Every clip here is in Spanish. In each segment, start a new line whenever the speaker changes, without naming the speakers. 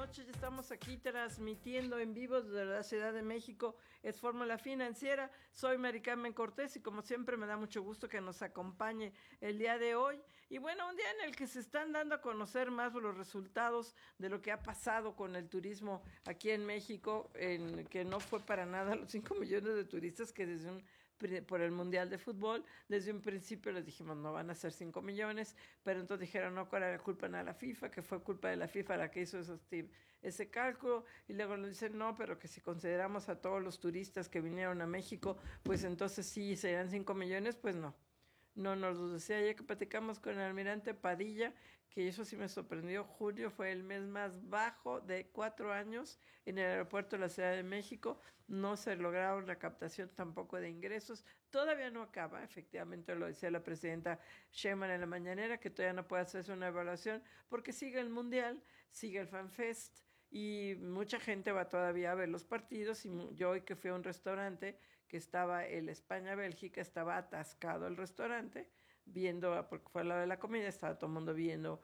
noches. Estamos aquí transmitiendo en vivo desde la Ciudad de México. Es Fórmula Financiera. Soy Mary Carmen Cortés y como siempre me da mucho gusto que nos acompañe el día de hoy. Y bueno, un día en el que se están dando a conocer más los resultados de lo que ha pasado con el turismo aquí en México, en que no fue para nada los 5 millones de turistas que por el Mundial de Fútbol, desde un principio les dijimos no van a ser 5 millones, pero entonces dijeron no, ¿cuál era la culpa? A la FIFA, que fue culpa de la FIFA la que hizo ese cálculo, y luego nos dicen no, pero que si consideramos a todos los turistas que vinieron a México, pues entonces sí serían 5 millones, pues no. No nos lo decía ya que platicamos con el almirante Padilla, que eso sí me sorprendió. Julio fue el mes más bajo de 4 años en el aeropuerto de la Ciudad de México. No se lograron la captación tampoco de ingresos. Todavía no acaba, efectivamente lo decía la presidenta Sheinbaum en la mañanera, que todavía no puede hacerse una evaluación porque sigue el Mundial, sigue el FanFest y mucha gente va todavía a ver los partidos. Y yo hoy que fui a un restaurante que estaba el España-Bélgica, estaba atascado el restaurante, viendo, porque fue a la hora de la comida, estaba todo el mundo viendo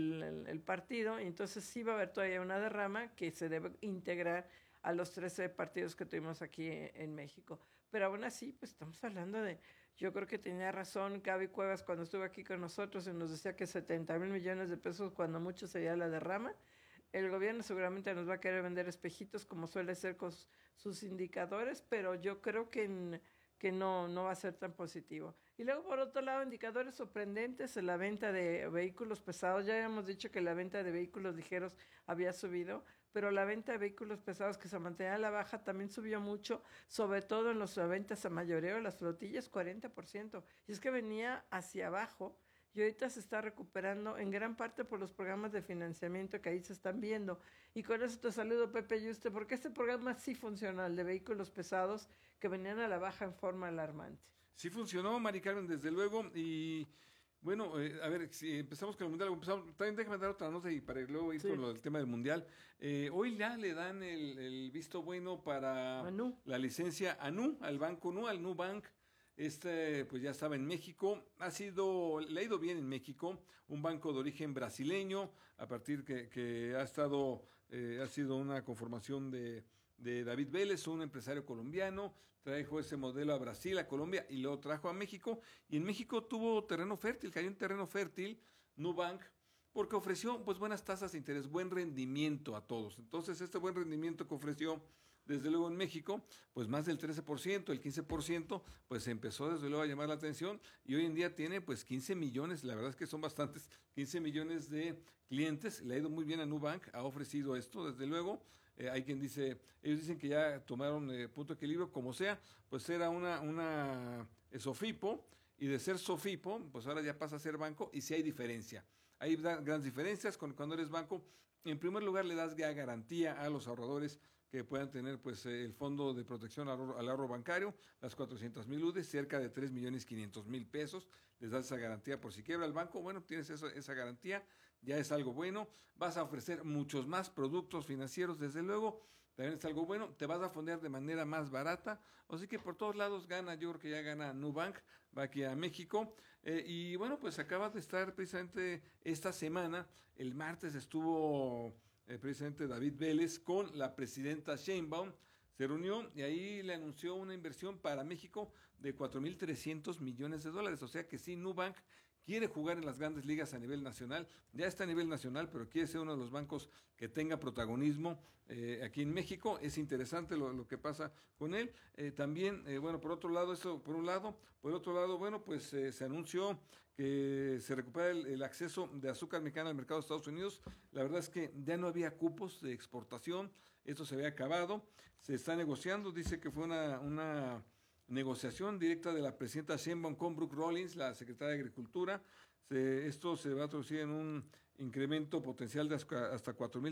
el partido, y entonces sí va a haber todavía una derrama que se debe integrar a los 13 partidos que tuvimos aquí en México. Pero aún así, pues estamos hablando de, yo creo que tenía razón Gaby Cuevas cuando estuvo aquí con nosotros y nos decía que 70,000 millones de pesos, cuando mucho sería la derrama. El gobierno seguramente nos va a querer vender espejitos como suele ser con sus indicadores, pero yo creo que no va a ser tan positivo. Y luego, por otro lado, indicadores sorprendentes en la venta de vehículos pesados. Ya habíamos dicho que la venta de vehículos ligeros había subido, pero la venta de vehículos pesados que se mantenía a la baja también subió mucho, sobre todo en las ventas a mayoreo, las flotillas, 40%. Y es que venía hacia abajo y ahorita se está recuperando en gran parte por los programas de financiamiento que ahí se están viendo. Y con eso te saludo, Pepe Yuste, porque este programa sí funciona, el de vehículos pesados, que venían a la baja en forma alarmante.
Sí funcionó, Mari Carmen, desde luego, y bueno, a ver, si empezamos con el Mundial, también déjame dar otra nota y para luego ir con el tema del Mundial. Hoy ya le dan el visto bueno para la licencia a al Banco Nu, al Nubank. Pues ya estaba en México, le ha ido bien en México, un banco de origen brasileño, a partir que ha sido una conformación de David Vélez, un empresario colombiano, trajo ese modelo a Brasil, a Colombia, y lo trajo a México, y en México tuvo terreno fértil, cayó en terreno fértil, Nubank, porque ofreció pues buenas tasas de interés, buen rendimiento a todos. Entonces este buen rendimiento que ofreció desde luego en México, pues más del 13%, el 15%, pues empezó desde luego a llamar la atención, y hoy en día tiene pues 15 millones, la verdad es que son bastantes, 15 millones de clientes, le ha ido muy bien a Nubank, ha ofrecido esto, desde luego. Hay quien dice, ellos dicen que ya tomaron punto de equilibrio, como sea, pues era una Sofipo, y de ser Sofipo, pues ahora ya pasa a ser banco, y sí hay diferencia. Hay grandes diferencias cuando eres banco. En primer lugar, le das ya garantía a los ahorradores que puedan tener pues el Fondo de Protección al Ahorro Bancario, las 400,000 UDES, cerca de 3,500,000 pesos, les das esa garantía por si quiebra el banco. Bueno, tienes esa garantía, ya es algo bueno. Vas a ofrecer muchos más productos financieros, desde luego, también es algo bueno. Te vas a fondear de manera más barata, así que por todos lados gana. Yo creo que ya gana Nubank, va aquí a México, y bueno, pues acaba de estar precisamente esta semana, el martes estuvo precisamente David Vélez con la presidenta Sheinbaum, se reunió y ahí le anunció una inversión para México de 4,300 millones de dólares, o sea que sí, Nubank quiere jugar en las grandes ligas a nivel nacional, ya está a nivel nacional, pero quiere ser uno de los bancos que tenga protagonismo aquí en México. Es interesante lo que pasa con él. También, bueno, por otro lado, eso por un lado, por otro lado, bueno, pues se anunció que se recupera el acceso de azúcar mexicana al mercado de Estados Unidos. La verdad es que ya no había cupos de exportación, esto se había acabado, se está negociando, dice que fue una negociación directa de la presidenta Sheinbaum con Brooke Rollins, la secretaria de Agricultura. Esto se va a traducir en un incremento potencial de hasta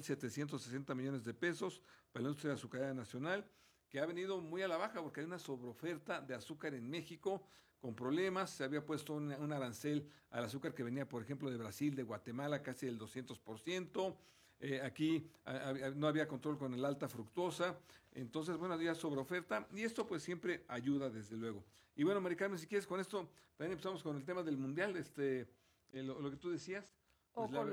4,760 millones de pesos para la industria azucarera nacional, que ha venido muy a la baja porque hay una sobreoferta de azúcar en México con problemas. Se había puesto un arancel al azúcar que venía, por ejemplo, de Brasil, de Guatemala, casi del 200%. Aquí no había control con el alta fructosa, entonces bueno, había sobreoferta, y esto pues siempre ayuda, desde luego. Y bueno, Mari Carmen, si quieres, con esto también empezamos con el tema del Mundial, lo que tú decías.
O
Pues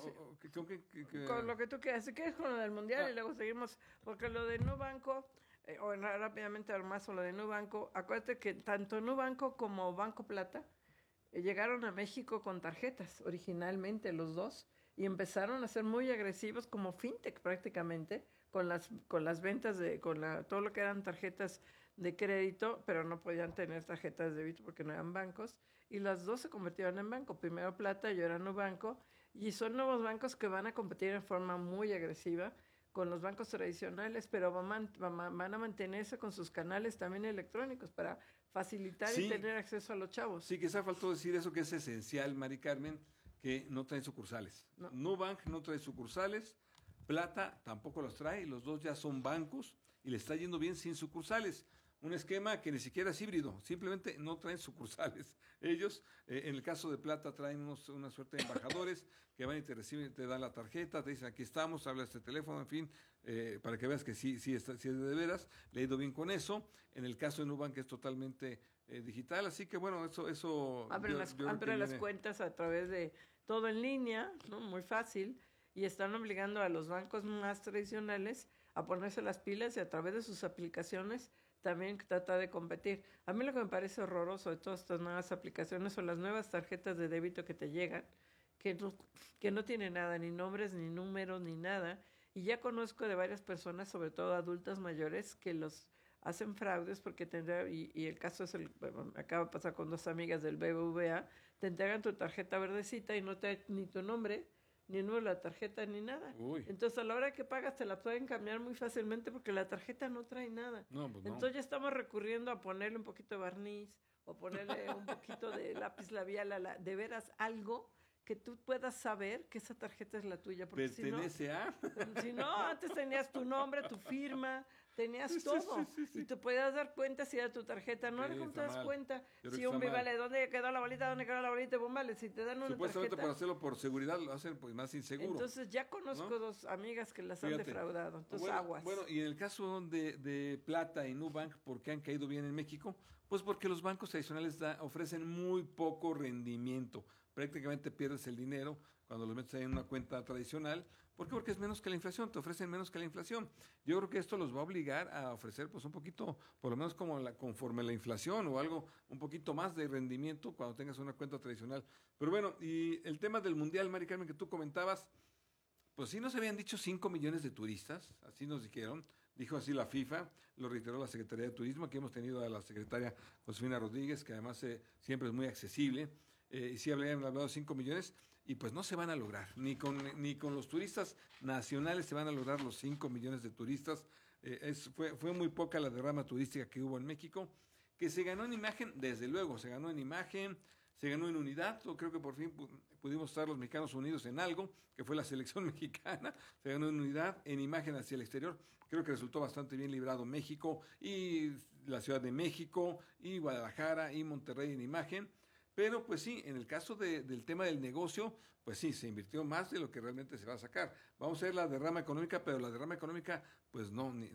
con lo que tú quieras. Si quieres con lo del Mundial y luego seguimos, porque lo de Nubanco, rápidamente más o lo de Nubanco, acuérdate que tanto Nubanco como Banco Plata llegaron a México con tarjetas originalmente los dos y empezaron a ser muy agresivos como fintech prácticamente con las ventas todo lo que eran tarjetas de crédito, pero no podían tener tarjetas de débito porque no eran bancos, y las dos se convirtieron en banco, primero Plata y ahora Nubanco, y son nuevos bancos que van a competir en forma muy agresiva con los bancos tradicionales, pero van a mantenerse con sus canales también electrónicos para facilitar y tener acceso a los chavos.
Sí, quizá faltó decir eso que es esencial, Mari Carmen, que no traen sucursales. No. Nubank no trae sucursales, Plata tampoco los trae, los dos ya son bancos y le está yendo bien sin sucursales. Un esquema que ni siquiera es híbrido, simplemente no traen sucursales. Ellos, en el caso de Plata, traen una suerte de embajadores que van y te reciben, te dan la tarjeta, te dicen aquí estamos, habla este teléfono, en fin, para que veas que sí es de veras, le ha ido bien con eso. En el caso de Nubank es totalmente digital, así que bueno, eso
abren las cuentas a través de todo en línea, ¿no? Muy fácil, y están obligando a los bancos más tradicionales a ponerse las pilas y a través de sus aplicaciones también trata de competir. A mí lo que me parece horroroso de todas estas nuevas aplicaciones son las nuevas tarjetas de débito que te llegan, que no tienen nada, ni nombres, ni números, ni nada. Y ya conozco de varias personas, sobre todo adultas mayores, que los hacen fraudes porque y el caso es acaba de pasar con 2 amigas del BBVA, te entregan tu tarjeta verdecita y no te ni tu nombre, ni el número de la tarjeta, ni nada.
Uy.
Entonces, a la hora que pagas, te la pueden cambiar muy fácilmente porque la tarjeta no trae nada.
No, pues no.
Entonces, ya estamos recurriendo a ponerle un poquito de barniz o ponerle un poquito de lápiz labial, de veras algo que tú puedas saber que esa tarjeta es la tuya. Porque
pertenece
si no, antes tenías tu nombre, tu firma, tenías todo. Sí. Y te podías dar cuenta si era tu tarjeta. No, ¿cómo te das cuenta? Si un vale, ¿dónde quedó la bolita? ¿Dónde quedó la bolita? Pues vale, si te dan una
supuestamente
tarjeta.
Por hacerlo por seguridad lo hacen pues más inseguro.
Entonces ya conozco 2 amigas que las han defraudado. Entonces aguas.
Bueno, y en el caso de Plata y Nubank, ¿por qué han caído bien en México? Pues porque los bancos tradicionales ofrecen muy poco rendimiento. Prácticamente pierdes el dinero cuando lo metes ahí en una cuenta tradicional. ¿Por qué? Porque es menos que la inflación, te ofrecen menos que la inflación. Yo creo que esto los va a obligar a ofrecer pues un poquito, por lo menos conforme la inflación o algo, un poquito más de rendimiento cuando tengas una cuenta tradicional. Pero bueno, y el tema del Mundial, Mari Carmen, que tú comentabas, pues sí nos habían dicho 5 millones de turistas, así nos dijeron, dijo así la FIFA, lo reiteró la Secretaría de Turismo, aquí hemos tenido a la secretaria Josefina Rodríguez, que además siempre es muy accesible, y sí habían hablado de 5 millones, y pues no se van a lograr, ni con los turistas nacionales se van a lograr los 5 millones de turistas. Fue muy poca la derrama turística que hubo en México, que se ganó en imagen, desde luego, se ganó en imagen, se ganó en unidad. Yo creo que por fin pudimos estar los mexicanos unidos en algo, que fue la selección mexicana, se ganó en unidad, en imagen hacia el exterior. Creo que resultó bastante bien librado México y la Ciudad de México y Guadalajara y Monterrey en imagen. Pero pues sí, en el caso del tema del negocio, pues sí, se invirtió más de lo que realmente se va a sacar. Vamos a ver la derrama económica, pero la derrama económica pues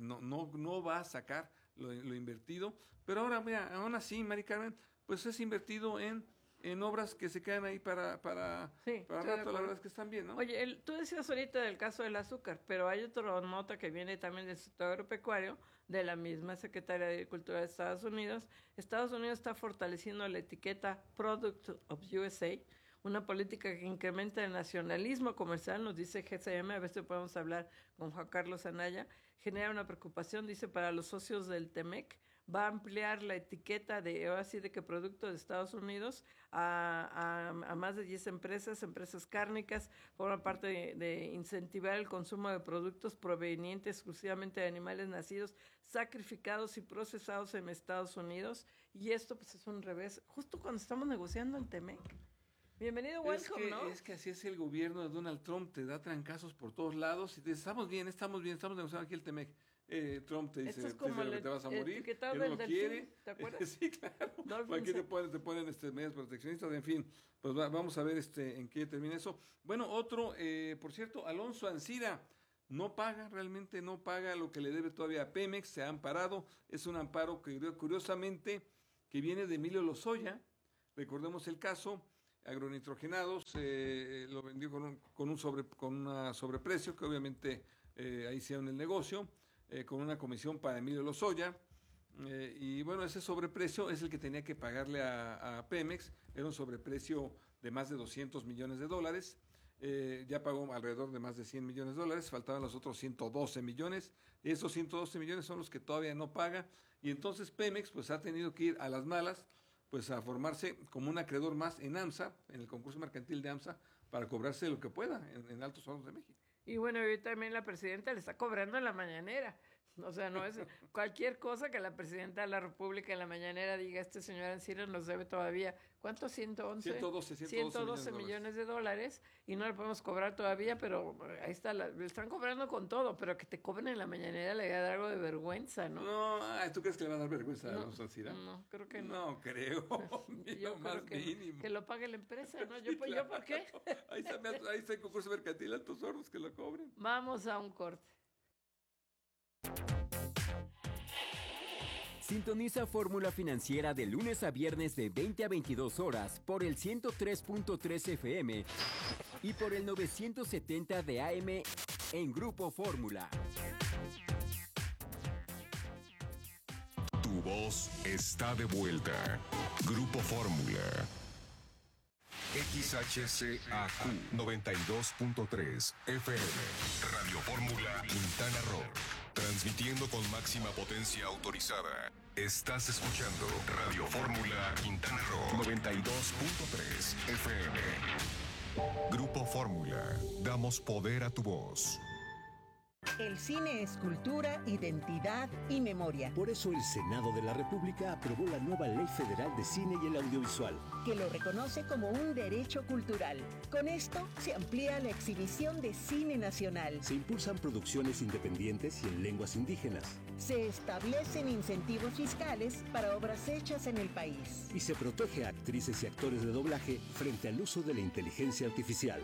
no va a sacar lo invertido. Pero ahora, mira, aún así, Mari Carmen, pues es invertido en obras que se quedan ahí para rato, la verdad es que están bien, ¿no?
Oye, tú decías ahorita del caso del azúcar, pero hay otra nota que viene también del sector agropecuario, de la misma Secretaría de Agricultura de Estados Unidos. Estados Unidos está fortaleciendo la etiqueta Product of USA, una política que incrementa el nacionalismo comercial, nos dice GCM, a ver si podemos hablar con Juan Carlos Anaya, genera una preocupación, dice, para los socios del TEMEC, va a ampliar la etiqueta de que producto de Estados Unidos a más de 10 empresas cárnicas, forma parte de incentivar el consumo de productos provenientes exclusivamente de animales nacidos, sacrificados y procesados en Estados Unidos, y esto pues es un revés, justo cuando estamos negociando el TEMEC. Bienvenido, welcome, ¿no?
Es que así es el gobierno de Donald Trump, te da trancazos por todos lados y te dice, estamos negociando aquí el TEMEC. Trump te dice, que te vas a morir, que no lo quiere. ¿Te acuerdas? Sí, claro. Aquí te ponen medidas proteccionistas, en fin, pues vamos a ver en qué termina eso. Bueno, otro, por cierto, Alonso Ancira realmente no paga lo que le debe todavía a Pemex, se ha amparado, es un amparo que curiosamente que viene de Emilio Lozoya, recordemos el caso, agronitrogenados, lo vendió con una sobreprecio, que obviamente ahí hicieron el negocio, con una comisión para Emilio Lozoya, y bueno, ese sobreprecio es el que tenía que pagarle a Pemex, era un sobreprecio de más de $200 millones, ya pagó alrededor de más de $100 millones, faltaban los otros 112 millones, esos 112 millones son los que todavía no paga, y entonces Pemex pues ha tenido que ir a las malas, pues a formarse como un acreedor más en AMSA, en el concurso mercantil de AMSA, para cobrarse lo que pueda en Altos Hornos de México.
Y bueno, hoy también la presidenta le está cobrando en la mañanera. O sea, no es cualquier cosa que la presidenta de la República en la mañanera diga, este señor Ancira nos debe todavía, ¿cuánto? 112 millones de dólares y no le podemos cobrar todavía, pero ahí está, le están cobrando con todo, pero que te cobren en la mañanera le va a dar algo de vergüenza, ¿no?
No, ¿tú crees que le va a dar vergüenza a los Ancira?
No, creo que no.
No creo,
yo
más
creo
mínimo.
que lo pague la empresa, ¿no? Yo,
Sí,
pues,
claro.
¿yo por qué?
Ahí está el concurso mercantil Altos Hornos, que lo cobren.
Vamos a un corte.
Sintoniza Fórmula Financiera de lunes a viernes de 20 a 22 horas por el 103.3 FM y por el 970 de AM en Grupo Fórmula.
Tu voz está de vuelta. Grupo Fórmula. XHCAQ 92.3 FM. Radio Fórmula Quintana Roo. Transmitiendo con máxima potencia autorizada. Estás escuchando Radio Fórmula Quintana Roo 92.3 FM. Grupo Fórmula. Damos poder a tu voz.
El cine es cultura, identidad y memoria.
Por eso el Senado de la República aprobó la nueva Ley Federal de Cine y el Audiovisual,
que lo reconoce como un derecho cultural. Con esto se amplía la exhibición de cine nacional.
Se impulsan producciones independientes y en lenguas indígenas.
Se establecen incentivos fiscales para obras hechas en el país.
Y se protege a actrices y actores de doblaje frente al uso de la inteligencia artificial.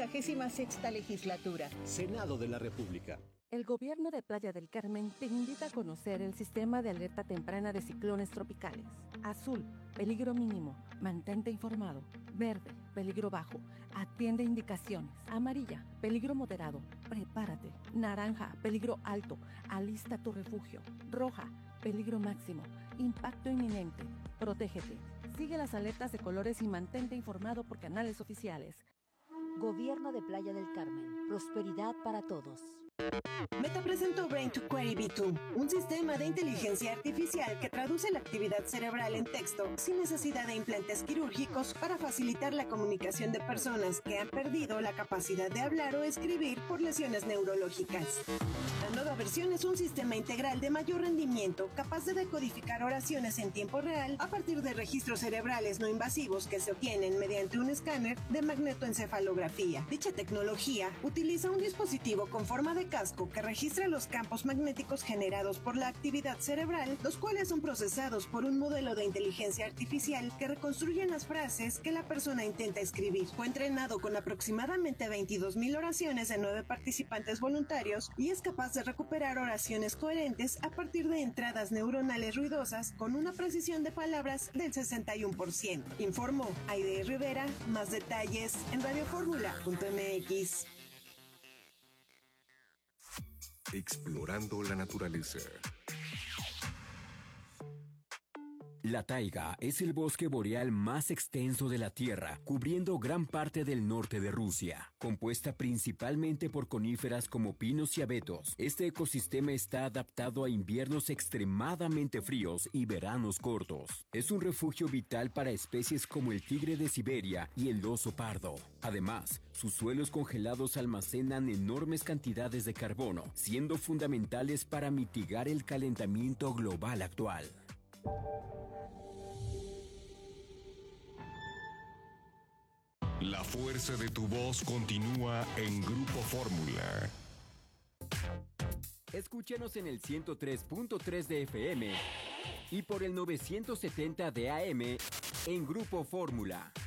66ª legislatura.
Senado de la República.
El gobierno de Playa del Carmen te invita a conocer el sistema de alerta temprana de ciclones tropicales. Azul, peligro mínimo, mantente informado. Verde, peligro bajo, atiende indicaciones. Amarilla, peligro moderado, prepárate. Naranja, peligro alto, alista tu refugio. Roja, peligro máximo, impacto inminente, protégete. Sigue las alertas de colores y mantente informado por canales oficiales.
Gobierno de Playa del Carmen, prosperidad para todos.
Meta presentó Brain to Query V2, un sistema de inteligencia artificial que traduce la actividad cerebral en texto sin necesidad de implantes quirúrgicos para facilitar la comunicación de personas que han perdido la capacidad de hablar o escribir por lesiones neurológicas. La nueva versión es un sistema integral de mayor rendimiento capaz de decodificar oraciones en tiempo real a partir de registros cerebrales no invasivos que se obtienen mediante un escáner de magnetoencefalografía. Dicha tecnología utiliza un dispositivo con forma de casco que registra los campos magnéticos generados por la actividad cerebral, los cuales son procesados por un modelo de inteligencia artificial que reconstruyen las frases que la persona intenta escribir. Fue entrenado con aproximadamente 22,000 oraciones de 9 participantes voluntarios y es capaz de recuperar oraciones coherentes a partir de entradas neuronales ruidosas con una precisión de palabras del 61%. Informó Aide Rivera. Más detalles en radioformula.mx.
Explorando la naturaleza.
La taiga es el bosque boreal más extenso de la Tierra, cubriendo gran parte del norte de Rusia. Compuesta principalmente por coníferas como pinos y abetos, este ecosistema está adaptado a inviernos extremadamente fríos y veranos cortos. Es un refugio vital para especies como el tigre de Siberia y el oso pardo. Además, sus suelos congelados almacenan enormes cantidades de carbono, siendo fundamentales para mitigar el calentamiento global actual.
La fuerza de tu voz continúa en Grupo Fórmula.
Escúchanos en el 103.3 de FM y por el 970 de AM en Grupo Fórmula.